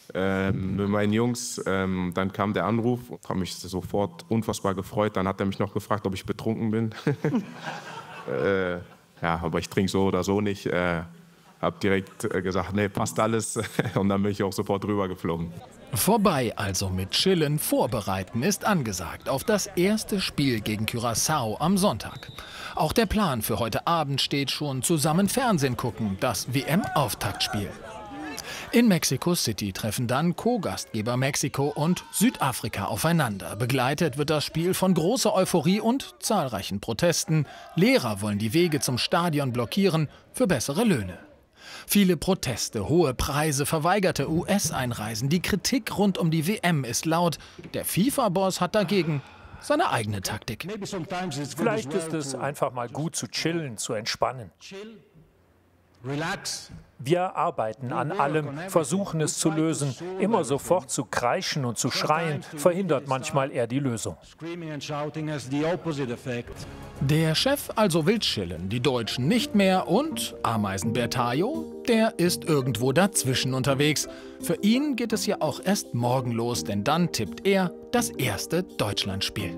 mit meinen Jungs. Dann kam der Anruf, habe mich sofort unfassbar gefreut. Dann hat er mich noch gefragt, ob ich betrunken bin. Ja, aber ich trinke so oder so nicht. Habe direkt gesagt, nee, passt alles. Und dann bin ich auch sofort rüber geflogen. Vorbei also mit Chillen, Vorbereiten ist angesagt auf das erste Spiel gegen Curaçao am Sonntag. Auch der Plan für heute Abend steht schon: zusammen Fernsehen gucken, das WM-Auftaktspiel. In Mexico City treffen dann Co-Gastgeber Mexiko und Südafrika aufeinander. Begleitet wird das Spiel von großer Euphorie und zahlreichen Protesten. Lehrer wollen die Wege zum Stadion blockieren für bessere Löhne. Viele Proteste, hohe Preise, verweigerte US-Einreisen. Die Kritik rund um die WM ist laut. Der FIFA-Boss hat dagegen seine eigene Taktik. Vielleicht ist es einfach mal gut zu chillen, zu entspannen. Wir arbeiten an allem, versuchen es zu lösen. Immer sofort zu kreischen und zu schreien, verhindert manchmal eher die Lösung. Der Chef also will chillen, die Deutschen nicht mehr, und Ameisenbär Tayo, der ist irgendwo dazwischen unterwegs. Für ihn geht es ja auch erst morgen los, denn dann tippt er das erste Deutschlandspiel.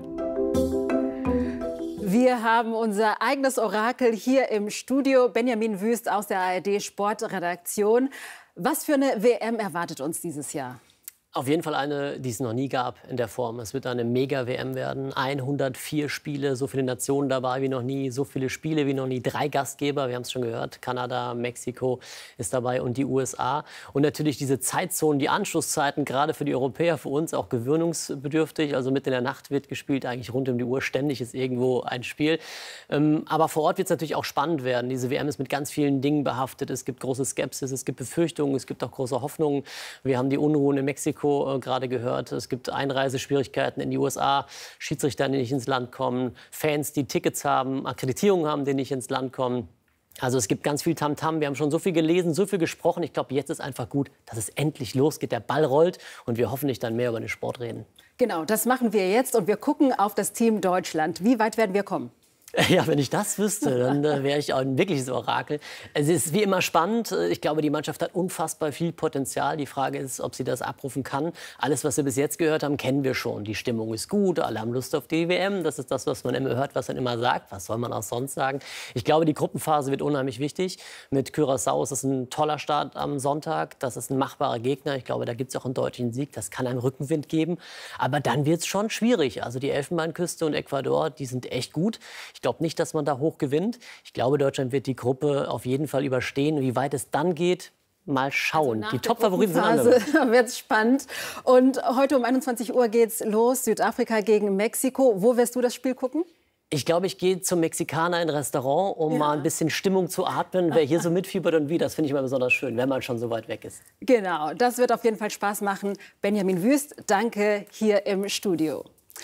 Wir haben unser eigenes Orakel hier im Studio, Benjamin Wüst aus der ARD-Sportredaktion. Was für eine WM erwartet uns dieses Jahr? Auf jeden Fall eine, die es noch nie gab in der Form. Es wird eine Mega-WM werden. 104 Spiele, so viele Nationen dabei wie noch nie, so viele Spiele wie noch nie. 3 Gastgeber, wir haben es schon gehört, Kanada, Mexiko ist dabei und die USA. Und natürlich diese Zeitzonen, die Anschlusszeiten, gerade für die Europäer, für uns auch gewöhnungsbedürftig. Also mitten in der Nacht wird gespielt, eigentlich rund um die Uhr, ständig ist irgendwo ein Spiel. Aber vor Ort wird es natürlich auch spannend werden. Diese WM ist mit ganz vielen Dingen behaftet. Es gibt große Skepsis, es gibt Befürchtungen, es gibt auch große Hoffnungen. Wir haben die Unruhen in Mexiko gerade gehört. Es gibt Einreiseschwierigkeiten in die USA, Schiedsrichter, die nicht ins Land kommen, Fans, die Tickets haben, Akkreditierungen haben, die nicht ins Land kommen. Also es gibt ganz viel Tamtam. Wir haben schon so viel gelesen, so viel gesprochen. Ich glaube, jetzt ist einfach gut, dass es endlich losgeht, der Ball rollt und wir hoffentlich dann mehr über den Sport reden. Genau, das machen wir jetzt und wir gucken auf das Team Deutschland. Wie weit werden wir kommen? Ja, wenn ich das wüsste, dann wäre ich auch ein wirkliches Orakel. Es ist wie immer spannend. Ich glaube, die Mannschaft hat unfassbar viel Potenzial. Die Frage ist, ob sie das abrufen kann. Alles, was wir bis jetzt gehört haben, kennen wir schon. Die Stimmung ist gut, alle haben Lust auf die WM. Das ist das, was man immer hört, was man immer sagt. Was soll man auch sonst sagen? Ich glaube, die Gruppenphase wird unheimlich wichtig. Mit Curaçao ist es ein toller Start am Sonntag. Das ist ein machbarer Gegner. Ich glaube, da gibt es auch einen deutlichen Sieg. Das kann einen Rückenwind geben. Aber dann wird es schon schwierig. Also die Elfenbeinküste und Ecuador, die sind echt gut. Ich glaube nicht, dass man da hoch gewinnt. Ich glaube, Deutschland wird die Gruppe auf jeden Fall überstehen. Wie weit es dann geht, mal schauen. Also die Top-Favoriten sind andere. Wird spannend. Und heute um 21 Uhr geht's los. Südafrika gegen Mexiko. Wo wirst du das Spiel gucken? Ich glaube, ich gehe zum Mexikaner in ein Restaurant, um mal ein bisschen Stimmung zu atmen. Wer hier so mitfiebert und wie, das finde ich mal besonders schön, wenn man schon so weit weg ist. Genau, das wird auf jeden Fall Spaß machen. Benjamin Wüst, danke hier im Studio.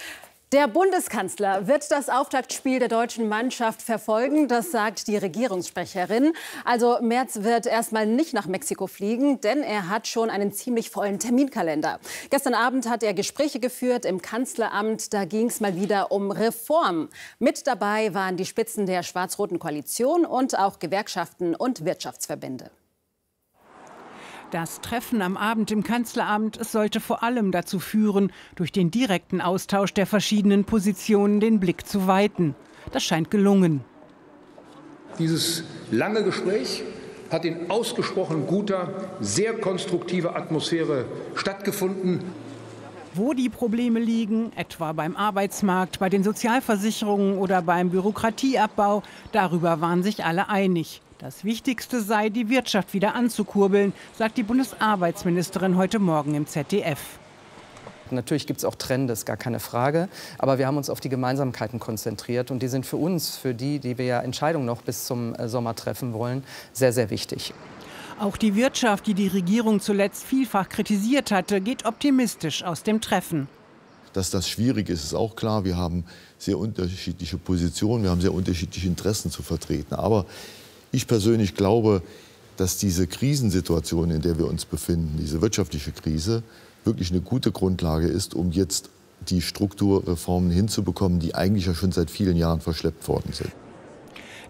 Der Bundeskanzler wird das Auftaktspiel der deutschen Mannschaft verfolgen, das sagt die Regierungssprecherin. Also Merz wird erstmal nicht nach Mexiko fliegen, denn er hat schon einen ziemlich vollen Terminkalender. Gestern Abend hat er Gespräche geführt im Kanzleramt, da ging es mal wieder um Reform. Mit dabei waren die Spitzen der schwarz-roten Koalition und auch Gewerkschaften und Wirtschaftsverbände. Das Treffen am Abend im Kanzleramt sollte vor allem dazu führen, durch den direkten Austausch der verschiedenen Positionen den Blick zu weiten. Das scheint gelungen. Dieses lange Gespräch hat in ausgesprochen guter, sehr konstruktiver Atmosphäre stattgefunden. Wo die Probleme liegen, etwa beim Arbeitsmarkt, bei den Sozialversicherungen oder beim Bürokratieabbau, darüber waren sich alle einig. Das Wichtigste sei, die Wirtschaft wieder anzukurbeln, sagt die Bundesarbeitsministerin heute Morgen im ZDF. Natürlich gibt es auch Trends, gar keine Frage. Aber wir haben uns auf die Gemeinsamkeiten konzentriert. Und die sind für uns, für die wir ja Entscheidungen noch bis zum Sommer treffen wollen, sehr, sehr wichtig. Auch die Wirtschaft, die die Regierung zuletzt vielfach kritisiert hatte, geht optimistisch aus dem Treffen. Dass das schwierig ist, ist auch klar. Wir haben sehr unterschiedliche Positionen, wir haben sehr unterschiedliche Interessen zu vertreten. Aber ich persönlich glaube, dass diese Krisensituation, in der wir uns befinden, diese wirtschaftliche Krise, wirklich eine gute Grundlage ist, um jetzt die Strukturreformen hinzubekommen, die eigentlich ja schon seit vielen Jahren verschleppt worden sind.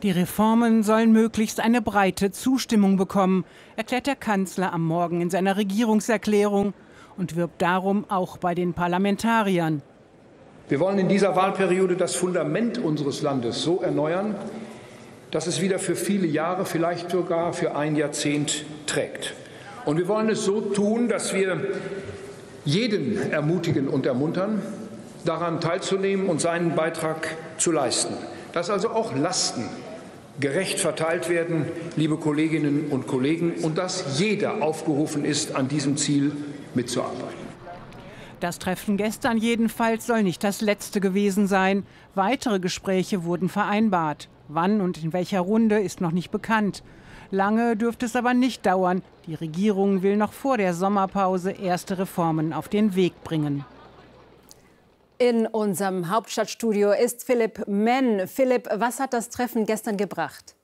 Die Reformen sollen möglichst eine breite Zustimmung bekommen, erklärt der Kanzler am Morgen in seiner Regierungserklärung und wirbt darum auch bei den Parlamentariern. Wir wollen in dieser Wahlperiode das Fundament unseres Landes so erneuern, dass es wieder für viele Jahre, vielleicht sogar für ein Jahrzehnt trägt. Und wir wollen es so tun, dass wir jeden ermutigen und ermuntern, daran teilzunehmen und seinen Beitrag zu leisten. Dass also auch Lasten gerecht verteilt werden, liebe Kolleginnen und Kollegen, und dass jeder aufgerufen ist, an diesem Ziel mitzuarbeiten. Das Treffen gestern jedenfalls soll nicht das letzte gewesen sein. Weitere Gespräche wurden vereinbart. Wann und in welcher Runde ist noch nicht bekannt. Lange dürfte es aber nicht dauern. Die Regierung will noch vor der Sommerpause erste Reformen auf den Weg bringen. In unserem Hauptstadtstudio ist Philipp Menn. Philipp, was hat das Treffen gestern gebracht?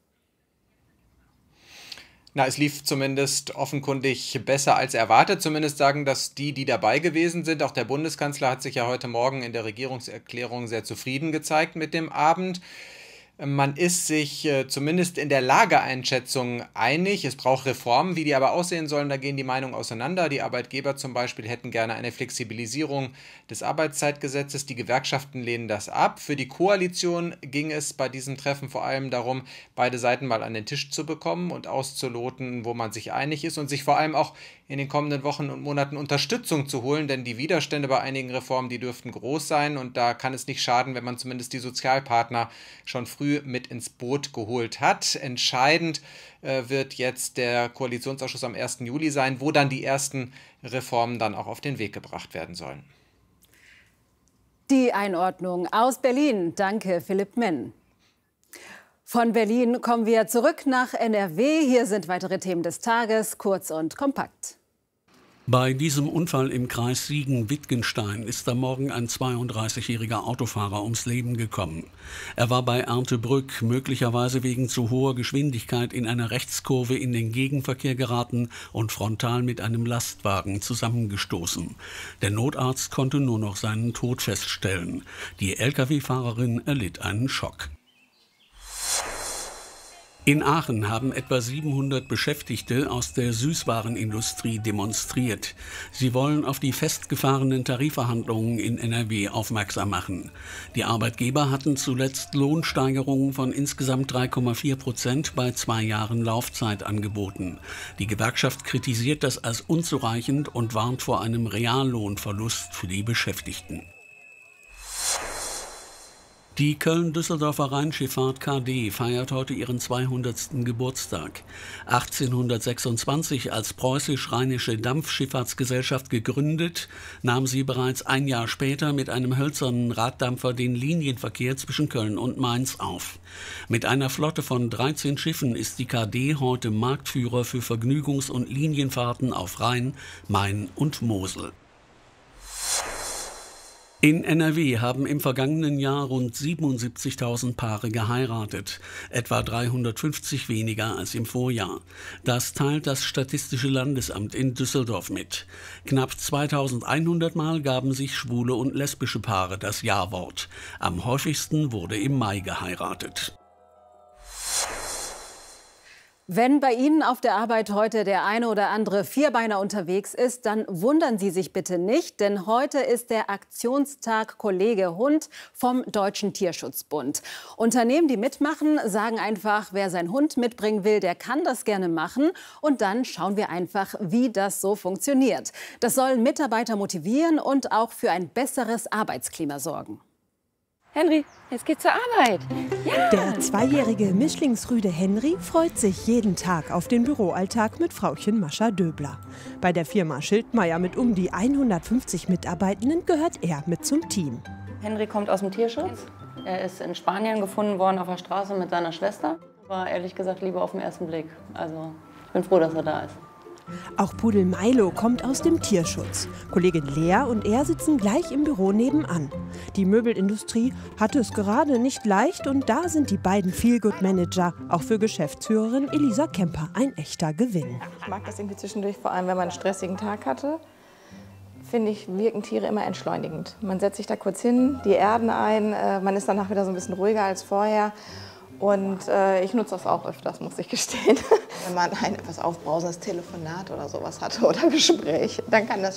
Na, es lief zumindest offenkundig besser als erwartet. Zumindest sagen das die dabei gewesen sind. Auch der Bundeskanzler hat sich ja heute Morgen in der Regierungserklärung sehr zufrieden gezeigt mit dem Abend. Man ist sich zumindest in der Lageeinschätzung einig. Es braucht Reformen. Wie die aber aussehen sollen, da gehen die Meinungen auseinander. Die Arbeitgeber zum Beispiel hätten gerne eine Flexibilisierung des Arbeitszeitgesetzes. Die Gewerkschaften lehnen das ab. Für die Koalition ging es bei diesem Treffen vor allem darum, beide Seiten mal an den Tisch zu bekommen und auszuloten, wo man sich einig ist und sich vor allem auch in den kommenden Wochen und Monaten Unterstützung zu holen. Denn die Widerstände bei einigen Reformen, die dürften groß sein. Und da kann es nicht schaden, wenn man zumindest die Sozialpartner schon früh mit ins Boot geholt hat. Entscheidend wird jetzt der Koalitionsausschuss am 1. Juli sein, wo dann die ersten Reformen dann auch auf den Weg gebracht werden sollen. Die Einordnung aus Berlin. Danke, Philipp Menn. Von Berlin kommen wir zurück nach NRW. Hier sind weitere Themen des Tages, kurz und kompakt. Bei diesem Unfall im Kreis Siegen-Wittgenstein ist am Morgen ein 32-jähriger Autofahrer ums Leben gekommen. Er war bei Erndtebrück möglicherweise wegen zu hoher Geschwindigkeit in einer Rechtskurve in den Gegenverkehr geraten und frontal mit einem Lastwagen zusammengestoßen. Der Notarzt konnte nur noch seinen Tod feststellen. Die Lkw-Fahrerin erlitt einen Schock. In Aachen haben etwa 700 Beschäftigte aus der Süßwarenindustrie demonstriert. Sie wollen auf die festgefahrenen Tarifverhandlungen in NRW aufmerksam machen. Die Arbeitgeber hatten zuletzt Lohnsteigerungen von insgesamt 3,4% bei 2 Jahren Laufzeit angeboten. Die Gewerkschaft kritisiert das als unzureichend und warnt vor einem Reallohnverlust für die Beschäftigten. Die Köln-Düsseldorfer Rheinschifffahrt KD feiert heute ihren 200. Geburtstag. 1826 als Preußisch-Rheinische Dampfschifffahrtsgesellschaft gegründet, nahm sie bereits ein Jahr später mit einem hölzernen Raddampfer den Linienverkehr zwischen Köln und Mainz auf. Mit einer Flotte von 13 Schiffen ist die KD heute Marktführer für Vergnügungs- und Linienfahrten auf Rhein, Main und Mosel. In NRW haben im vergangenen Jahr rund 77.000 Paare geheiratet, etwa 350 weniger als im Vorjahr. Das teilt das Statistische Landesamt in Düsseldorf mit. Knapp 2.100 Mal gaben sich schwule und lesbische Paare das Ja-Wort. Am häufigsten wurde im Mai geheiratet. Wenn bei Ihnen auf der Arbeit heute der eine oder andere Vierbeiner unterwegs ist, dann wundern Sie sich bitte nicht, denn heute ist der Aktionstag Kollege Hund vom Deutschen Tierschutzbund. Unternehmen, die mitmachen, sagen einfach, wer seinen Hund mitbringen will, der kann das gerne machen. Und dann schauen wir einfach, wie das so funktioniert. Das soll Mitarbeiter motivieren und auch für ein besseres Arbeitsklima sorgen. Henry, jetzt geht's zur Arbeit. Ja. Der 2-jährige Mischlingsrüde Henry freut sich jeden Tag auf den Büroalltag mit Frauchen Mascha Döbler. Bei der Firma Schildmeier mit um die 150 Mitarbeitenden gehört er mit zum Team. Henry kommt aus dem Tierschutz. Er ist in Spanien gefunden worden auf der Straße mit seiner Schwester. War ehrlich gesagt Liebe auf den ersten Blick. Also ich bin froh, dass er da ist. Auch Pudel Milo kommt aus dem Tierschutz. Kollegin Lea und er sitzen gleich im Büro nebenan. Die Möbelindustrie hatte es gerade nicht leicht und da sind die beiden Feelgood-Manager auch für Geschäftsführerin Elisa Kemper ein echter Gewinn. Ich mag das irgendwie zwischendurch, vor allem wenn man einen stressigen Tag hatte. Finde ich, wirken Tiere immer entschleunigend. Man setzt sich da kurz hin, die erden ein, man ist danach wieder so ein bisschen ruhiger als vorher. Und ich nutze das auch öfters, muss ich gestehen. Wenn man ein etwas aufbrausendes Telefonat oder sowas hatte oder Gespräch, dann kann das